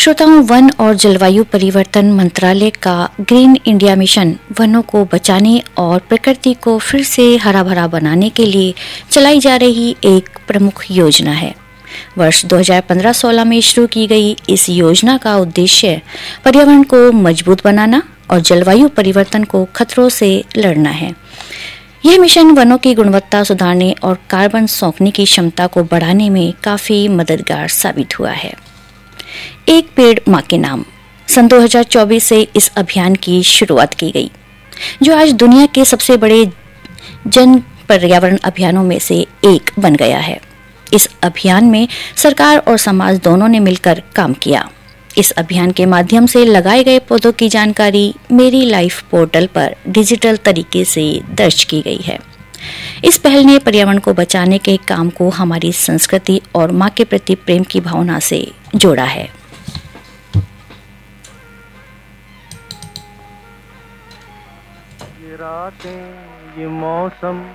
श्रोताओं, वन और जलवायु परिवर्तन मंत्रालय का ग्रीन इंडिया मिशन वनों को बचाने और प्रकृति को फिर से हरा भरा बनाने के लिए चलाई जा रही एक प्रमुख योजना है। वर्ष 2015-16 में शुरू की गई इस योजना का उद्देश्य पर्यावरण को मजबूत बनाना और जलवायु परिवर्तन को खतरों से लड़ना है। यह मिशन वनों की गुणवत्ता सुधारने और कार्बन सोखने की क्षमता को बढ़ाने में काफी मददगार साबित हुआ है। एक पेड़ मां के नाम सन 2024 से इस अभियान की शुरुआत की गई, जो आज दुनिया के सबसे बड़े जन पर्यावरण अभियानों में से एक बन गया है। इस अभियान में सरकार और समाज दोनों ने मिलकर काम किया। इस अभियान के माध्यम से लगाए गए पौधों की जानकारी मेरी लाइफ पोर्टल पर डिजिटल तरीके से दर्ज की गई है। इस पहल ने पर्यावरण को बचाने के काम को हमारी संस्कृति और मां के प्रति प्रेम की भावना से जोड़ा है। ये रातें, ये मौसम